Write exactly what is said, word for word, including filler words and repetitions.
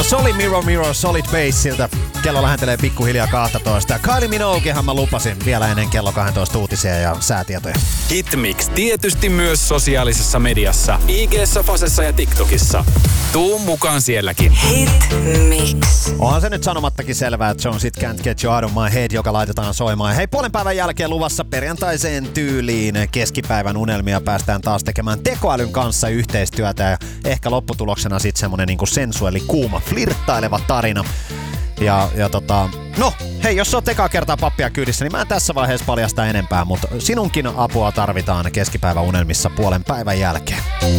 Solid Mirror Mirror Solid Bassilta. Kello lähentelee pikkuhiljaa kaksitoista. Kylie Minoguehan mä lupasin vielä ennen kello kaksitoista uutisia ja säätietoja. Hitmix tietysti myös sosiaalisessa mediassa. I G:ssä, Fasessa ja TikTokissa. Tuu mukaan sielläkin. Hitmix. Onhan se nyt sanomattakin selvää, että Jones It Can't Get You Out of My Head, joka laitetaan soimaan. Hei, puolen päivän jälkeen luvassa perjantaiseen tyyliin keskipäivän unelmia. Päästään taas tekemään tekoälyn kanssa yhteistyötä ja ehkä lopputuloksena sitten semmonen niinku sensuelli, kuuma, flirttaileva tarina. Ja, ja tota, no, hei, jos sä oot ekaa kertaa pappia kyydissä, niin mä en tässä vaiheessa paljasta enempää, mutta sinunkin apua tarvitaan keskipäivän unelmissa puolen päivän jälkeen.